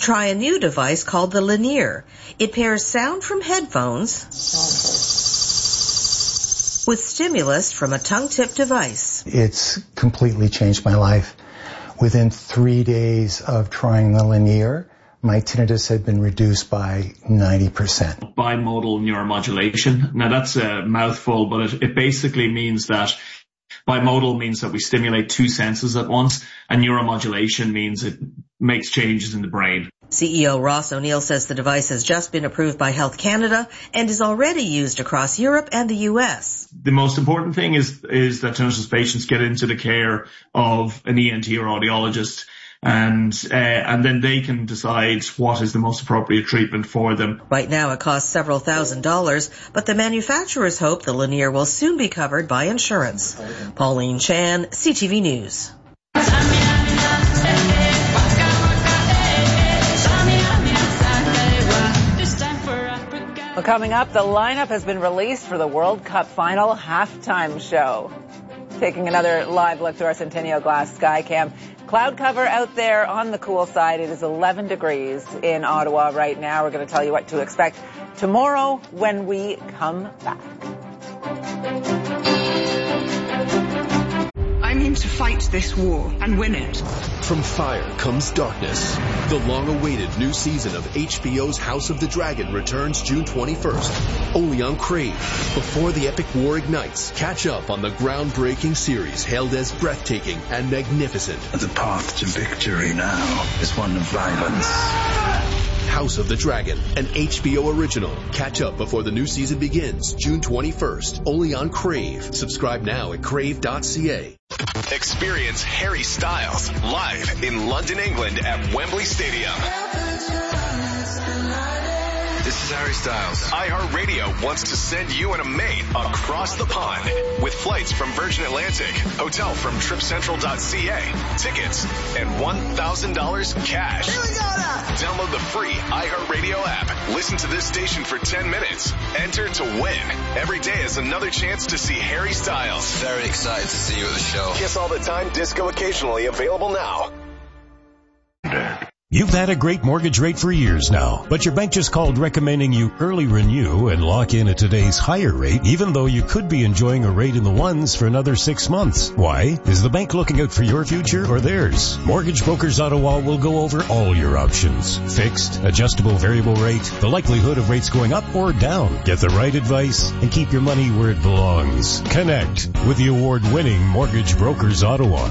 try a new device called the Linear. It pairs sound from headphones with stimulus from a tongue-tip device. It's completely changed my life. Within 3 days of trying the Linear, my tinnitus had been reduced by 90%. Bimodal neuromodulation. Now that's a mouthful, but it basically means that bimodal means that we stimulate two senses at once, and neuromodulation means it makes changes in the brain. CEO Ross O'Neill says the device has just been approved by Health Canada and is already used across Europe and the US. The most important thing is that tinnitus patients get into the care of an ENT or audiologist, and then they can decide what is the most appropriate treatment for them. Right now it costs several $1,000s, but the manufacturers hope the Linear will soon be covered by insurance. Pauline Chan, CTV News. Well, coming up, the lineup has been released for the World Cup final halftime show. Taking another live look through our Centennial Glass Skycam. Cloud cover out there on the cool side. It is 11 degrees in Ottawa right now. We're going to tell you what to expect tomorrow when we come back. I mean to fight this war and win it. From fire comes darkness. The long-awaited new season of HBO's House of the Dragon returns June 21st, only on Crave. Before the epic war ignites, catch up on the groundbreaking series hailed as breathtaking and magnificent. The path to victory now is one of violence. House of the Dragon, an HBO original. Catch up before the new season begins, June 21st, only on Crave. Subscribe now at crave.ca. Experience Harry Styles live in London, England at Wembley Stadium. This is Harry Styles. iHeartRadio wants to send you and a mate across the pond with flights from Virgin Atlantic, hotel from tripcentral.ca, tickets, and $1,000 cash. Here we go now. Download the free iHeartRadio app. Listen to this station for 10 minutes. Enter to win. Every day is another chance to see Harry Styles. Very excited to see you at the show. Kiss All the Time disco occasionally available now. You've had a great mortgage rate for years now, but your bank just called recommending you early renew and lock in at today's higher rate, even though you could be enjoying a rate in the ones for another 6 months. Why? Is the bank looking out for your future or theirs? Mortgage Brokers Ottawa will go over all your options. Fixed, adjustable variable rate, the likelihood of rates going up or down. Get the right advice and keep your money where it belongs. Connect with the award-winning Mortgage Brokers Ottawa.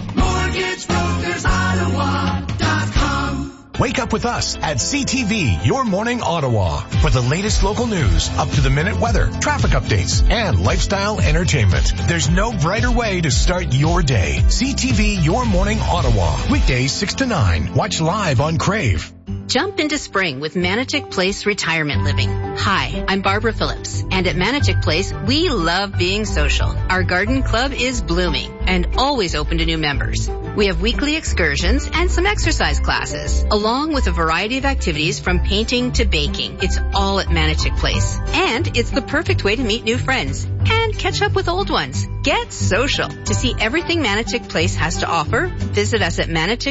MortgageBrokersOttawa.com. Wake up with us at CTV, Your Morning Ottawa, for the latest local news, up-to-the-minute weather, traffic updates, and lifestyle entertainment. There's no brighter way to start your day. CTV, Your Morning Ottawa, weekdays 6 to 9. Watch live on Crave. Jump into spring with Manitic Place Retirement Living. Hi, I'm Barbara Phillips, and at Manitic Place, we love being social. Our garden club is blooming and always open to new members. We have weekly excursions and some exercise classes, along with a variety of activities from painting to baking. It's all at Manitic Place, and it's the perfect way to meet new friends and catch up with old ones. Get social. To see everything Manitic Place has to offer, visit us at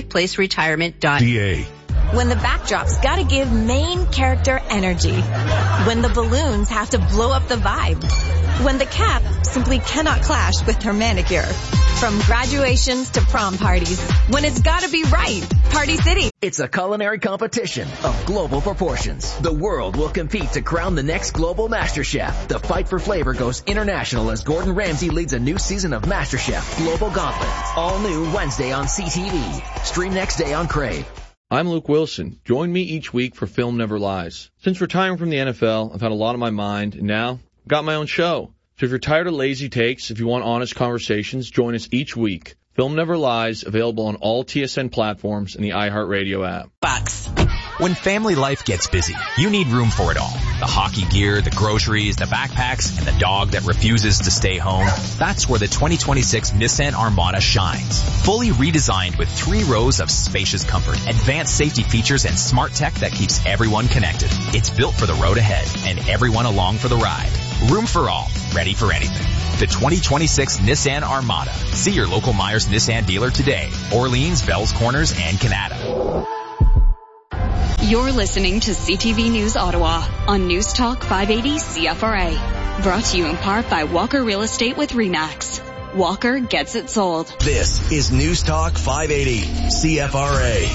maniticplaceretirement.ca. When the backdrop's gotta give main character energy. When the balloons have to blow up the vibe. When the cap simply cannot clash with her manicure. From graduations to prom parties. When it's gotta be right. Party City. It's a culinary competition of global proportions. The world will compete to crown the next global Master Chef. The fight for flavor goes international as Gordon Ramsay leads a new season of Master Chef Global Gauntlet. All new Wednesday on CTV. Stream next day on Crave. I'm Luke Wilson. Join me each week for Film Never Lies. Since retiring from the NFL, I've had a lot on my mind, and now I've got my own show. So if you're tired of lazy takes, if you want honest conversations, join us each week. Film Never Lies, available on all TSN platforms and the iHeartRadio app. When family life gets busy, you need room for it all. The hockey gear, the groceries, the backpacks, and the dog that refuses to stay home. That's where the 2026 Nissan Armada shines. Fully redesigned with 3 rows of spacious comfort, advanced safety features, and smart tech that keeps everyone connected. It's built for the road ahead and everyone along for the ride. Room for all, ready for anything. The 2026 Nissan Armada. See your local Myers Nissan dealer today. Orleans, Bells Corners, and Canada. You're listening to CTV News Ottawa on News Talk 580 CFRA. Brought to you in part by Walker Real Estate with RE/MAX. Walker gets it sold. This is News Talk 580 CFRA.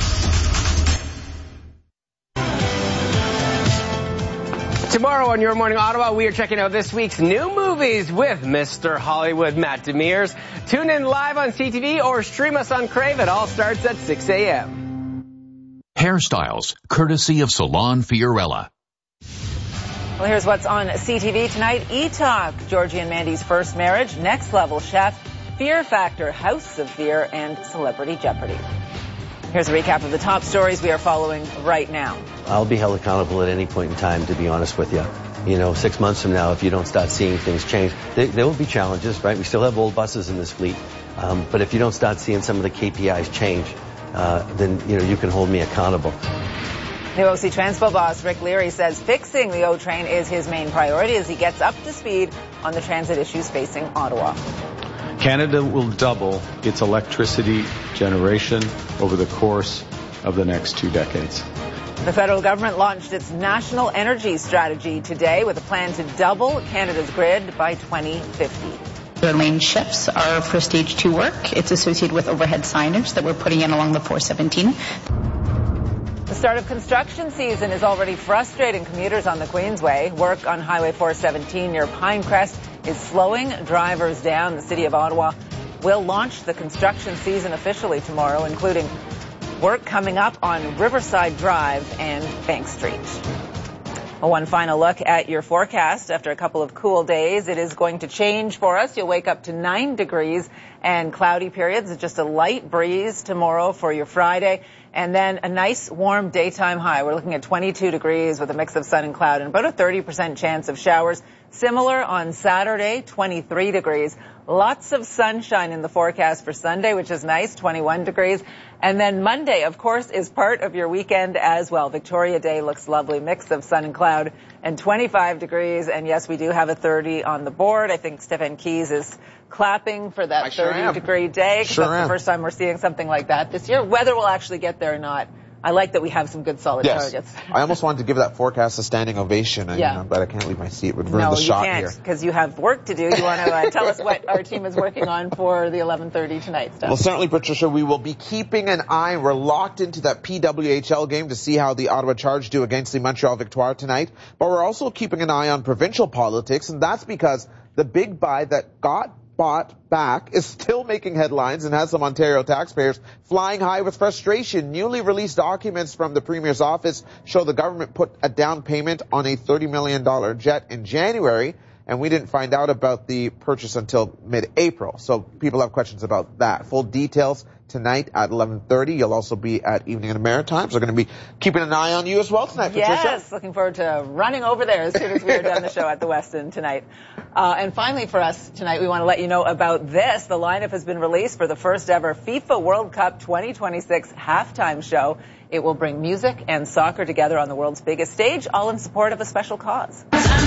Tomorrow on Your Morning Ottawa, we are checking out this week's new movies with Mr. Hollywood Matt Demers. Tune in live on CTV or stream us on Crave. It all starts at 6 a.m. Hairstyles, courtesy of Salon Fiorella. Well, here's what's on CTV tonight. E-Talk, Georgie and Mandy's first marriage, Next Level Chef, Fear Factor, House of Fear, and Celebrity Jeopardy. Here's a recap of the top stories we are following right now. I'll be held accountable at any point in time, to be honest with you. 6 months from now, if you don't start seeing things change, there will be challenges, right? We still have old buses in this fleet. But if you don't start seeing some of the KPIs change, then you can hold me accountable. New OC Transpo boss Rick Leary says fixing the O train is his main priority as he gets up to speed on the transit issues facing Ottawa. Canada will double its electricity generation over the course of the next 2 decades. The federal government launched its national energy strategy today with a plan to double Canada's grid by 2050. The lane shifts are for stage 2 work. It's associated with overhead signage that we're putting in along the 417. The start of construction season is already frustrating commuters on the Queensway. Work on Highway 417 near Pinecrest is slowing drivers down. The City of Ottawa will launch the construction season officially tomorrow, including work coming up on Riverside Drive and Bank Street. One final look at your forecast. After a couple of cool days, it is going to change for us. You'll wake up to 9 degrees and cloudy periods. It's just a light breeze tomorrow for your Friday. And then a nice warm daytime high. We're looking at 22 degrees with a mix of sun and cloud and about a 30% chance of showers. Similar on Saturday, 23 degrees. Lots of sunshine in the forecast for Sunday, which is nice, 21 degrees. And then Monday, of course, is part of your weekend as well. Victoria Day looks lovely, mix of sun and cloud and 25 degrees. And yes, we do have a 30 on the board. I think Stephen Keys is clapping for that 30-degree day because that's the first time we're seeing something like that this year. Whether we'll actually get there or not, I like that we have some good solid targets. I almost wanted to give that forecast a standing ovation, and but I can't leave my seat. It would ruin the shot here. No, you can't, because you have work to do. You want to tell us what our team is working on for the 11:30 tonight, Steph? Well, certainly, Patricia, we will be keeping an eye. We're locked into that PWHL game to see how the Ottawa Charge do against the Montreal Victoire tonight. But we're also keeping an eye on provincial politics, and that's because the big buy that got bought back is still making headlines and has some Ontario taxpayers flying high with frustration. Newly released documents from the Premier's office show the government put a down payment on a $30 million jet in January, and we didn't find out about the purchase until mid-April. So people have questions about that. Full details tonight at 11:30. You'll also be at Evening in the Maritimes. We're going to be keeping an eye on you as well tonight, Patricia. Yes, looking forward to running over there as soon as we are done the show at the Westin tonight. And finally for us tonight, we want to let you know about this. The lineup has been released for the first ever FIFA World Cup 2026 halftime show. It will bring music and soccer together on the world's biggest stage, all in support of a special cause.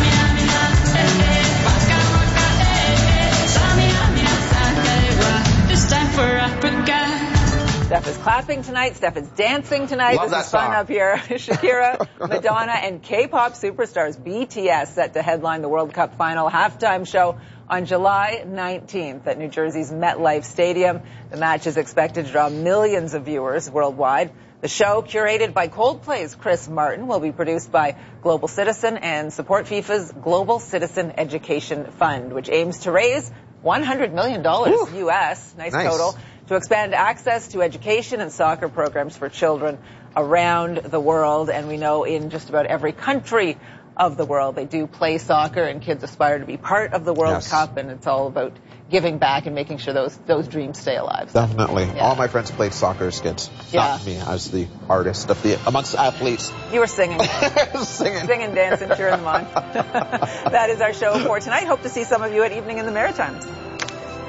This time for Africa. Steph is clapping tonight. Steph is dancing tonight. Love this is fun up here. Shakira, Madonna, and K-pop superstars BTS set to headline the World Cup final halftime show on July 19th at New Jersey's MetLife Stadium. The match is expected to draw millions of viewers worldwide. The show, curated by Coldplay's Chris Martin, will be produced by Global Citizen and support FIFA's Global Citizen Education Fund, which aims to raise $100 million U.S., nice total, to expand access to education and soccer programs for children around the world. And we know in just about every country of the world they do play soccer, and kids aspire to be part of the World Cup, and it's all about giving back and making sure those dreams stay alive. Definitely. All my friends played soccer as kids. Not me as the artist amongst athletes. You were singing. Singing, dancing, cheering them on. That is our show for tonight. Hope to see some of you at Evening in the Maritimes.